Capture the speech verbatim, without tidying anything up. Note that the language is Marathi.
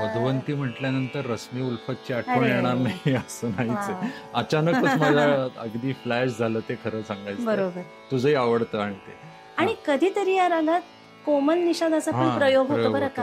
मधुवंती म्हटल्यानंतर रश्मी उल्फतची आठवण अरे. येणार नाही असं नाहीच आहे. वा. अचानकच माझ्या अगदी फ्लॅश झालं ते खरं सांगायचं तर. बरोबर. तुझंही आवडतं आणि ते. आणि हा. कधीतरी या रागात कोमल निषादाचा पण हा, प्रयोग होतो प्रयोग बरं होतो. का.